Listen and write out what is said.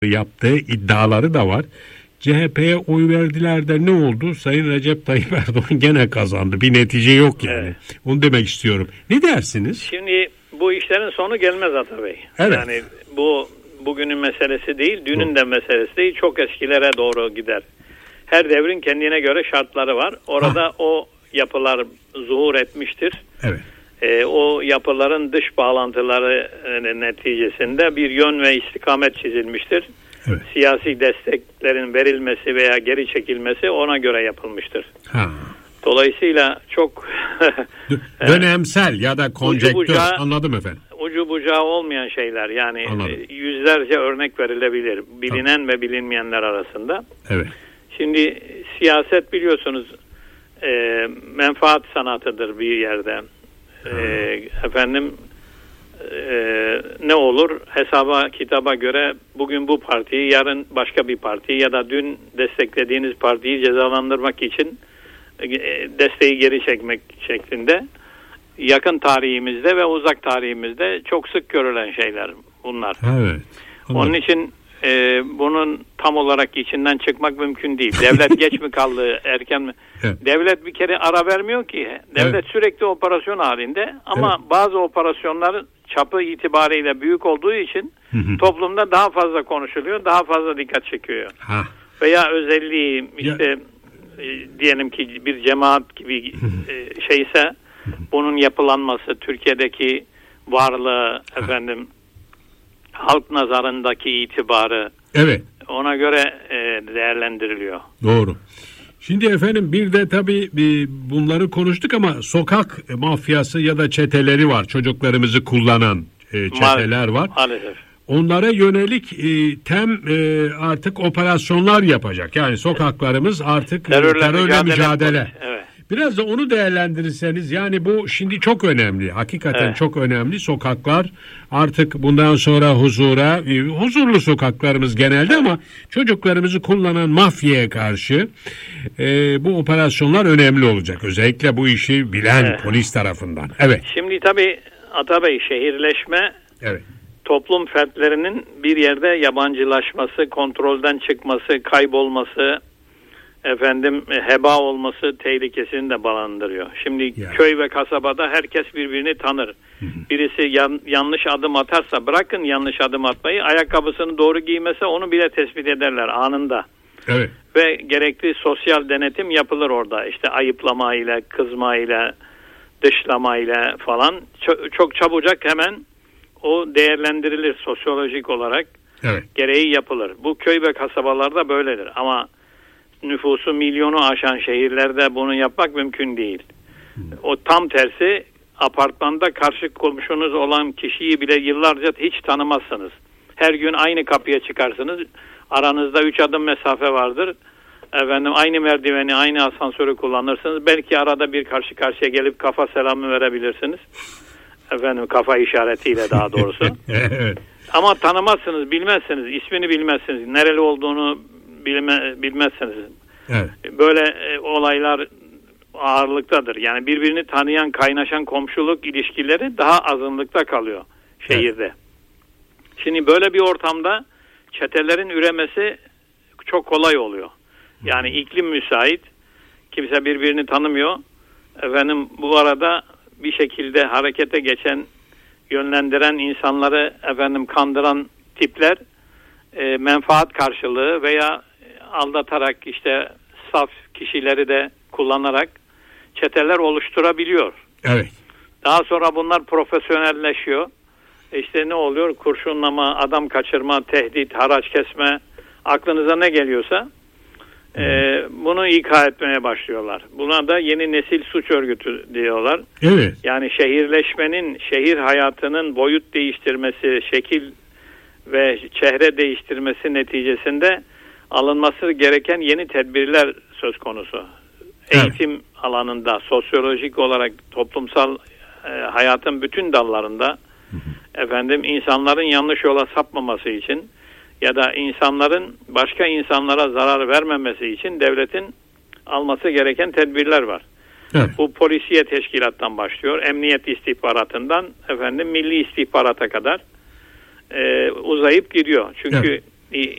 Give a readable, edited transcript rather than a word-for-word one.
yaptığı iddiaları da var. CHP'ye oy verdiler de ne oldu? Sayın Recep Tayyip Erdoğan gene kazandı. Bir netice yok yani. Evet. Onu demek istiyorum. Ne dersiniz? Şimdi bu işlerin sonu gelmez Ata Bey. Evet. Yani bu bugünün meselesi değil, dünün de meselesi değil. Çok eskilere doğru gider. Her devrin kendine göre şartları var. Orada o yapılar zuhur etmiştir. Evet. O yapıların dış bağlantıları neticesinde bir yön ve istikamet çizilmiştir. Evet. Siyasi desteklerin verilmesi veya geri çekilmesi ona göre yapılmıştır. Dolayısıyla çok dönemsel ya da konjektür, anladım efendim. Ucu bucağı olmayan şeyler, yani yüzlerce örnek verilebilir bilinen ve bilinmeyenler arasında. Evet. Şimdi siyaset biliyorsunuz menfaat sanatıdır bir yerde. Ne olur hesaba kitaba göre bugün bu partiyi, yarın başka bir partiyi ya da dün desteklediğiniz partiyi cezalandırmak için desteği geri çekmek şeklinde yakın tarihimizde ve uzak tarihimizde çok sık görülen şeyler bunlar. Evet. Onun için bunun tam olarak içinden çıkmak mümkün değil. Devlet geç mi kaldı, erken mi? Evet. Devlet bir kere ara vermiyor ki. Devlet sürekli operasyon halinde ama bazı operasyonların çapı itibariyle büyük olduğu için toplumda daha fazla konuşuluyor, daha fazla dikkat çekiyor. Veya özelliği işte diyelim ki bir cemaat gibi şeyse bunun yapılanması, Türkiye'deki varlığı, halk nazarındaki itibarı ona göre değerlendiriliyor. Doğru. Şimdi efendim bir de tabii bunları konuştuk ama sokak mafyası ya da çeteleri var. Çocuklarımızı kullanan çeteler var. Maalesef. Onlara yönelik artık operasyonlar yapacak. Yani sokaklarımız artık terörle mücadele. Evet. Biraz da onu değerlendirirseniz, yani bu şimdi çok önemli. Hakikaten çok önemli. Sokaklar artık bundan sonra huzurlu sokaklarımız genelde ama çocuklarımızı kullanan mafyaya karşı bu operasyonlar önemli olacak. Özellikle bu işi bilen polis tarafından. Evet. Şimdi tabii Ata Bey, şehirleşme toplum fertlerinin bir yerde yabancılaşması, kontrolden çıkması, kaybolması, heba olması tehlikesini de barındırıyor. Şimdi köy ve kasabada herkes birbirini tanır. Birisi yanlış adım atarsa, bırakın yanlış adım atmayı, ayakkabısını doğru giymese onu bile tespit ederler anında. Evet. Ve gerekli sosyal denetim yapılır orada. İşte ayıplama ile, kızma ile, dışlama ile falan çok çabucak hemen o değerlendirilir sosyolojik olarak. Evet. Gereği yapılır. Bu köy ve kasabalarda böyledir ama nüfusu milyonu aşan şehirlerde bunu yapmak mümkün değil. O tam tersi, apartmanda karşı komşunuz olan kişiyi bile yıllarca hiç tanımazsınız. Her gün aynı kapıya çıkarsınız. Aranızda 3 adım mesafe vardır. Aynı merdiveni, aynı asansörü kullanırsınız. Belki arada bir karşı karşıya gelip kafa selamı verebilirsiniz. Kafa işaretiyle daha doğrusu. Evet. Ama tanımazsınız, bilmezsiniz. İsmini bilmezsiniz. Nereli olduğunu bilmezsiniz. Evet. Böyle olaylar ağırlıktadır. Yani birbirini tanıyan, kaynaşan komşuluk ilişkileri daha azınlıkta kalıyor şehirde. Evet. Şimdi böyle bir ortamda çetelerin üremesi çok kolay oluyor. Yani iklim müsait. Kimse birbirini tanımıyor. Bu arada bir şekilde harekete geçen, yönlendiren insanları kandıran tipler menfaat karşılığı veya aldatarak işte saf kişileri de kullanarak çeteler oluşturabiliyor. Evet. Daha sonra bunlar profesyonelleşiyor. İşte ne oluyor? Kurşunlama, adam kaçırma, tehdit, haraç kesme, aklınıza ne geliyorsa bunu ikha etmeye başlıyorlar. Buna da yeni nesil suç örgütü diyorlar. Evet. Yani şehirleşmenin, şehir hayatının boyut değiştirmesi, şekil ve çehre değiştirmesi neticesinde alınması gereken yeni tedbirler söz konusu. Eğitim alanında, sosyolojik olarak toplumsal hayatın bütün dallarında insanların yanlış yola sapmaması için ya da insanların başka insanlara zarar vermemesi için devletin alması gereken tedbirler var. Evet. Bu polisiye teşkilattan başlıyor. Emniyet istihbaratından milli istihbarata kadar uzayıp gidiyor. Çünkü